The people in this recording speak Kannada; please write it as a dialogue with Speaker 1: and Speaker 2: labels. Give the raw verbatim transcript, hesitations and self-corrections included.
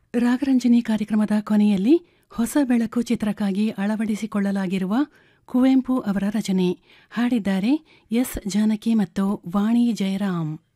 Speaker 1: ರಾಗರಂಜನಿ ಕಾರ್ಯಕ್ರಮದ ಕೊನೆಯಲ್ಲಿ ಹೊಸ ಬೆಳಕು ಚಿತ್ರಕ್ಕಾಗಿ ಅಳವಡಿಸಿಕೊಳ್ಳಲಾಗಿರುವ ಕುವೆಂಪು ಅವರ ರಚನೆ ಹಾಡಿದ್ದಾರೆ ಎಸ್ ಜಾನಕಿ ಮತ್ತು ವಾಣಿ ಜಯರಾಮ್.